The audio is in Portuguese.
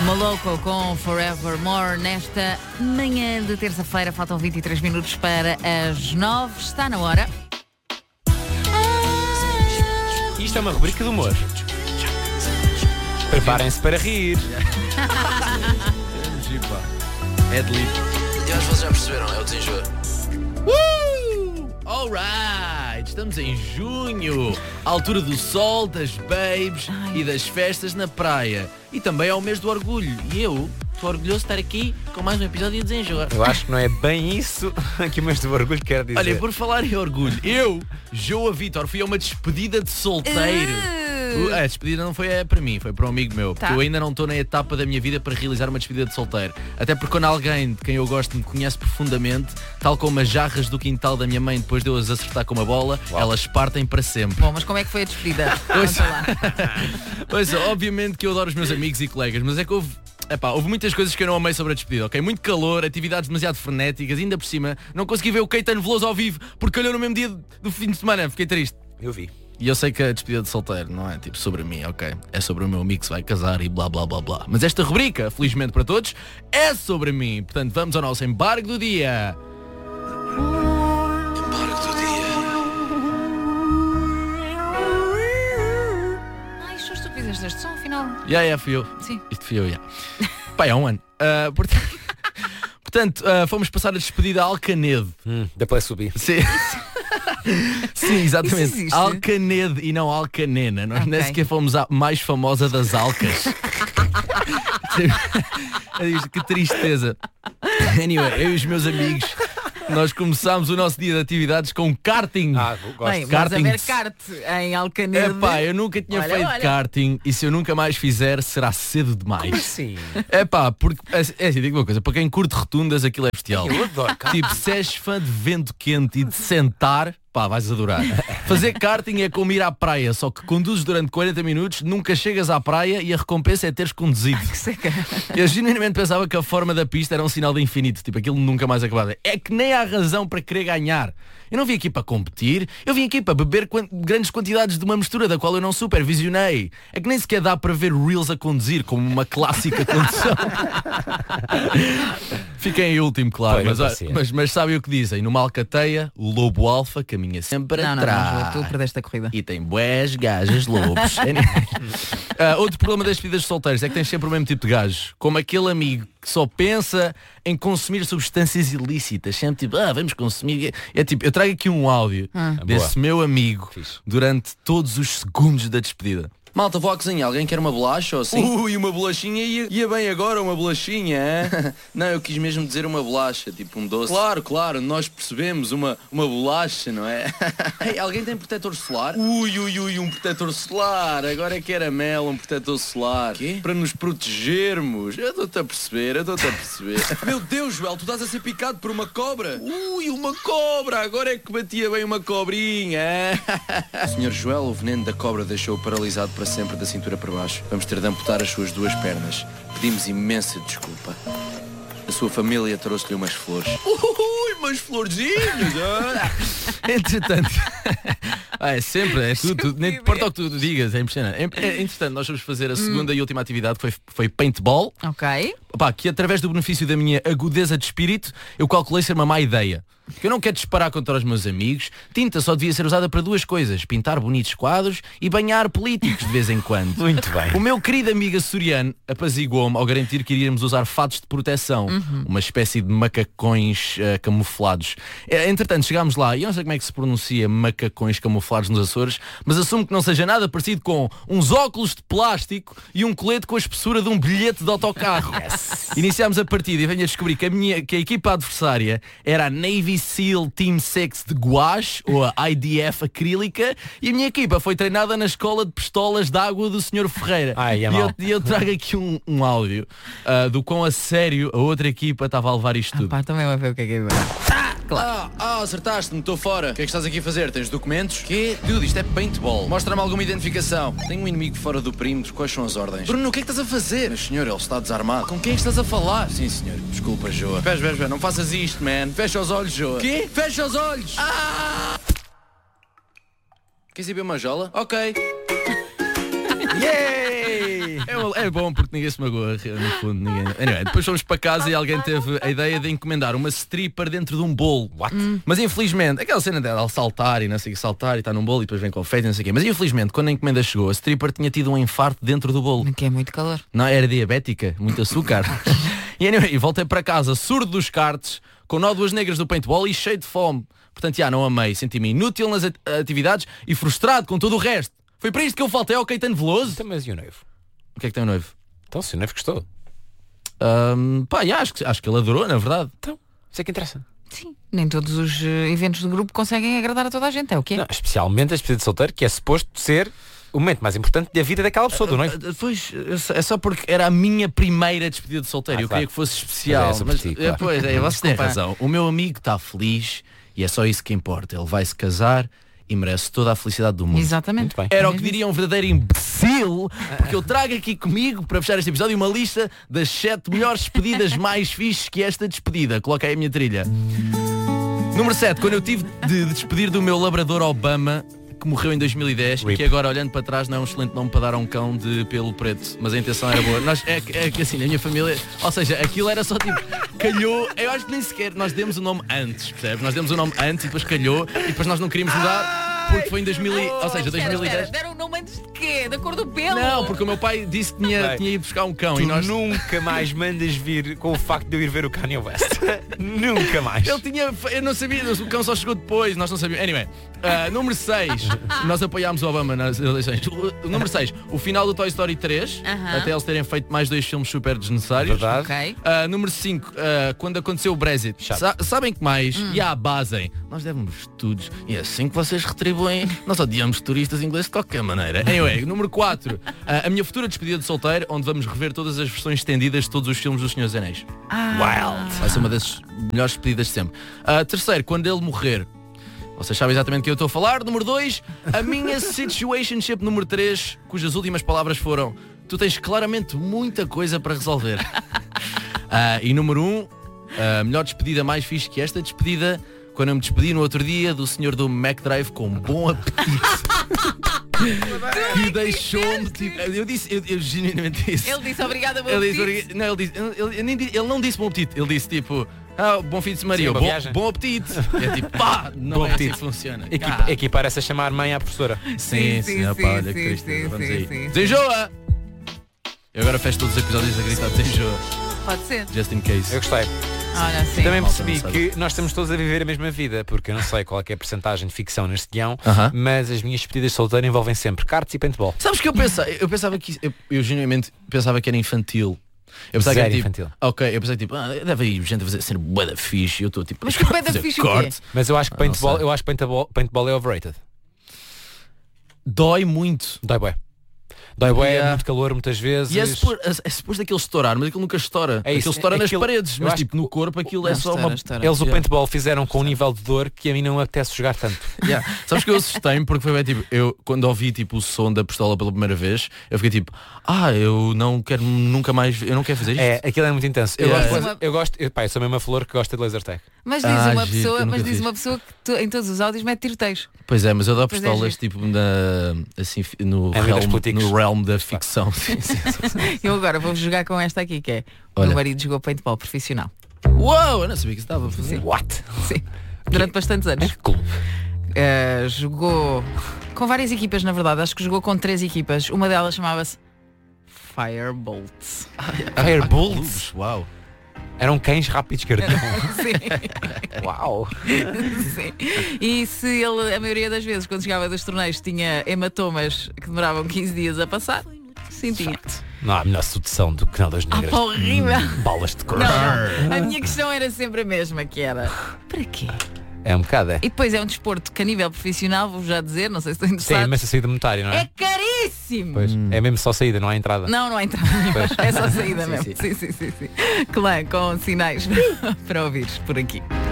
Moloko com Forevermore nesta manhã de terça-feira. Faltam 23 minutos para as 9. Está na hora. Isto é uma rubrica de humor. Preparem-se para rir. É de livro. E às vezes já perceberam, é o desenjoo. Alright, estamos em junho, à altura do sol, das babes e das festas na praia. E também é o mês do orgulho. E eu estou orgulhoso de estar aqui com mais um episódio de Desenjoo. Eu acho que não é bem isso que o mês do orgulho quer dizer. Olha, por falar em orgulho, eu, Joa Vitor, fui a uma despedida de solteiro. A despedida não foi para mim, foi para um amigo meu. Porque eu ainda não estou na etapa da minha vida para realizar uma despedida de solteiro. Até porque quando alguém de quem eu gosto me conhece profundamente, tal como as jarras do quintal da minha mãe, depois de eu as acertar com uma bola, elas partem para sempre. Bom, mas como é que foi a despedida? Pois, obviamente que eu adoro os meus amigos e colegas, mas é que houve muitas coisas que eu não amei sobre a despedida, ok? Muito calor, atividades demasiado frenéticas, ainda por cima não consegui ver o Caetano Veloso ao vivo porque calhou no mesmo dia do fim de semana, fiquei triste. Eu vi. E eu sei que a despedida de solteiro não é tipo sobre mim, ok? É sobre o meu amigo que se vai casar e blá blá blá blá. Mas esta rubrica, felizmente para todos, é sobre mim. Portanto, vamos ao nosso embargo do dia. Embargo do dia. Ai, foste tu que fizeste este som, afinal. Fui eu. Sim. Isto fui eu, Pai, há um ano. Portanto, fomos passar a despedida a Alcanede. Depois subi. Sim. Sim, exatamente. Isso existe? Alcanede e não Alcanena. Nós nem Ok. sequer fomos a mais famosa das Alcas. Que tristeza. Anyway, eu e os meus amigos, nós começámos o nosso dia de atividades com karting. Gosto. Bem, de vais a karting. ver kart em Alcanede. Eu nunca tinha Olha, feito olha. karting e se eu nunca mais fizer será cedo demais. Sim. Porque assim, digo uma coisa, para quem curte rotundas aquilo é bestial. Eu adoro. Tipo, se és fã de vento quente e de sentar, vais adorar. Fazer karting é como ir à praia, só que conduzes durante 40 minutos, nunca chegas à praia e a recompensa é teres conduzido. Que seca. Eu genuinamente pensava que a forma da pista era um sinal de infinito, tipo, aquilo nunca mais acabava. É que nem há razão para querer ganhar. Eu não vim aqui para competir, eu vim aqui para beber grandes quantidades de uma mistura da qual eu não supervisionei. É que nem sequer dá para ver reels a conduzir, como uma clássica condução. Fiquei em último, claro, mas sabem o que dizem? Numa alcateia, o lobo alfa caminha sempre Não, atrás. tu perdeste a corrida. E tem bués gajas lobos. Outro problema das despedidas de solteiros é que tens sempre o mesmo tipo de gajo. Como aquele amigo que só pensa em consumir substâncias ilícitas. Sempre tipo, vamos consumir. É tipo, eu trago aqui um áudio desse meu amigo durante todos os segundos da despedida. Malta, vou à cozinha, alguém quer uma bolacha ou assim? Ui, uma bolachinha ia bem agora, uma bolachinha, é? Não, eu quis mesmo dizer uma bolacha, tipo um doce. Claro, nós percebemos, uma bolacha, não é? Ei, alguém tem protetor solar? Ui, um protetor solar, agora é que era mel, um protetor solar. Quê? Para nos protegermos. Eu estou-te a perceber. Meu Deus, Joel, tu estás a ser picado por uma cobra? Ui, uma cobra, agora é que batia bem uma cobrinha, é? Senhor Joel, o veneno da cobra deixou-o paralisado para sempre da cintura para baixo. Vamos ter de amputar as suas duas pernas. Pedimos imensa desculpa. A sua família trouxe-lhe umas flores. Ui, umas florzinhas! Entretanto, é tudo, nem importa o que tu digas, é impressionante. Entretanto, nós vamos fazer a segunda e última atividade, que foi paintball. Ok. Que através do benefício da minha agudeza de espírito, eu calculei ser uma má ideia. Porque eu não quero disparar contra os meus amigos. Tinta só devia ser usada para duas coisas: pintar bonitos quadros e banhar políticos de vez em quando. Muito bem. O meu querido amigo açoriano apaziguou-me ao garantir que iríamos usar fatos de proteção, uma espécie de macacões camuflados. Entretanto, chegámos lá e eu não sei como é que se pronuncia macacões camuflados nos Açores, mas assumo que não seja nada parecido com uns óculos de plástico e um colete com a espessura de um bilhete de autocarro. Iniciámos a partida e venho a descobrir que a equipa adversária era a Navy SEAL Team 6 de Guache, ou a IDF acrílica, e a minha equipa foi treinada na escola de pistolas de água do Sr. Ferreira. E eu trago aqui um áudio do quão a sério a outra equipa estava a levar isto tudo. Também vai ver o que é que é agora. Claro. Acertaste-me, estou fora. O que é que estás aqui a fazer? Tens documentos? Quê? Dude, isto é paintball. Mostra-me alguma identificação. Tenho um inimigo fora do perímetro, quais são as ordens? Bruno, o que é que estás a fazer? Mas senhor, ele está desarmado. Com quem é que estás a falar? Sim, senhor. Desculpa, Joa. Espera, não faças isto, man. Fecha os olhos, Joa. Quê? Fecha os olhos! Queres ir ver uma jola? Ok. Yay! É É bom porque ninguém se magoa, no fundo. Ninguém... Anyway, depois fomos para casa e alguém teve a ideia de encomendar uma stripper dentro de um bolo. What? Mas infelizmente, aquela cena dela saltar e não sei o que, saltar e está num bolo e depois vem confete e não sei o quê. Mas infelizmente, quando a encomenda chegou, a stripper tinha tido um infarto dentro do bolo. Que é muito calor. Não, era diabética, muito açúcar. E anyway, voltei para casa surdo dos cartes, com nódoas negras do paintball e cheio de fome. Portanto, não amei, senti-me inútil nas atividades e frustrado com todo o resto. Foi para isto que eu faltei ao Caetano Veloso. Então, mas e o noivo? O que é que tem o noivo? Então, se o noivo gostou. Acho que ele adorou, na verdade. Então, isso é que interessa. Sim. Nem todos os eventos do grupo conseguem agradar a toda a gente, é o quê? Não, especialmente a despedida de solteiro, que é suposto ser o momento mais importante da vida daquela pessoa, do noivo. Pois, é só porque era a minha primeira despedida de solteiro. Eu claro. queria que fosse especial. Mas é sobre ti, claro. Pois é, você tem razão. O meu amigo está feliz e é só isso que importa. Ele vai se casar e merece toda a felicidade do mundo. Exatamente. Muito bem. Era o que diria um verdadeiro imbecil, porque eu trago aqui comigo, para fechar este episódio, uma lista das 7 melhores despedidas mais fixes que esta despedida. Coloca aí a minha trilha. Número 7, quando eu tive de despedir do meu labrador Obama, que morreu em 2010 e que agora, olhando para trás, não é um excelente nome para dar a um cão de pelo preto, mas a intenção era boa. É que assim, na minha família, ou seja, aquilo era só tipo, calhou, eu acho que nem sequer nós demos o nome antes, percebes? Nós demos o nome antes e depois calhou e depois nós não queríamos mudar porque foi em 2010. Deram o nome antes de quê? Da cor do pelo? Não, porque o meu pai disse que tinha ido buscar um cão Tu e nós... nunca mais mandas vir com o facto de eu ir ver o Kanye West. Nunca mais. Eu não sabia, o cão só chegou depois, nós não sabíamos. Anyway, número 6, nós apoiámos o Obama nas eleições. Número 6, o final do Toy Story 3, até eles terem feito mais 2 filmes super desnecessários. Verdade. Ok. Número 5, quando aconteceu o Brexit. Sabem que mais? E basem. Nós demos estudos e é assim que vocês retribuem. Nós odiamos turistas ingleses de qualquer maneira. Anyway, número 4, a minha futura despedida de solteiro, onde vamos rever todas as versões estendidas de todos os filmes dos Senhores Anéis. Wild. Vai ser uma das melhores despedidas de sempre. Terceiro, quando ele morrer. Vocês sabem exatamente o que eu estou a falar. Número 2, a minha situationship número 3, cujas últimas palavras foram: tu tens claramente muita coisa para resolver. E número 1, a melhor despedida mais fixe que esta despedida, quando eu me despedi no outro dia do senhor do McDrive com bom apetite. E deixou-me tipo, eu genuinamente disse. Ele disse obrigada, meu apetite. Ele não disse bom apetite, ele disse tipo, bom fim de semana, bom apetite. E é tipo, não Bom é apetite. assim que funciona. Aqui parece a chamar mãe à professora. Sim, olha que tristeza. Vamos aí. Desenjoa! Eu agora fecho todos os episódios a gritar desenjoa. Pode ser. Just in case. Eu gostei. Olha, sim. Também Malta, percebi não sabe. que nós estamos todos a viver a mesma vida, porque eu não sei qual é que é a percentagem de ficção neste guião, mas as minhas despedidas de solteiro envolvem sempre karts e paintball. Sabes que eu pensava que eu genuinamente pensava que era infantil. Eu pensava Zero que era tipo, infantil. ok, eu pensei tipo, deve ir gente a fazer ser bué da fixe. Eu estou tipo, Mas que bué da fazer fixe o quê? corte. Mas eu acho que não sei. paintball é overrated. Dói muito. Dói bué. Dói bué, Yeah. muito calor muitas vezes. E é suposto aquilo estourar, mas aquilo nunca estoura. É isso, Aquilo estoura nas aquilo- paredes, eu mas acho tipo no corpo aquilo é só uma... Eles o paintball fizeram com um nível de dor que a mim não me apetece jogar tanto. Yeah. Sabes que eu assustei-me porque foi bem tipo, eu quando ouvi tipo o som da pistola pela primeira vez, eu fiquei tipo, eu não quero nunca mais, eu não quero fazer isto. Aquilo é muito intenso. Yeah. Eu sou mesmo uma flor que gosta de laser tag. Mas diz uma giro, pessoa, eu nunca fiz. que em todos os áudios mete tiroteios. Pois é, mas eu dou Pois é, pistolas giro. tipo assim, no É das políticas. realm da ficção. Sim, sim. Eu agora vou jogar com esta aqui, que é o Olha. meu marido jogou paintball profissional. Uou, eu não sabia que isso estava a fazer. What? Sim. Durante bastantes anos. Clube. Jogou com várias equipas, na verdade. Acho que jogou com 3 equipas. Uma delas chamava-se Firebolts. Firebolts? Uau. Eram cães rápidos, cartão. Sim. Uau. Sim. E se ele, a maioria das vezes, quando chegava dos torneios, tinha hematomas que demoravam 15 dias a passar, sim, tinha. Não há melhor sedução do que não das negras. Pá, horrível. Balas de cor. Não. A minha questão era sempre a mesma, que era para quê? É um bocado, é. E depois é um desporto que a nível profissional, vou já dizer, não sei se estou Sim, interessado, mas a saída monetária, não é? é caríssimo. Pois, é mesmo só saída, não há entrada. Não há entrada nenhuma. É só saída Sim, mesmo. Sim. Clã com sinais para ouvires por aqui.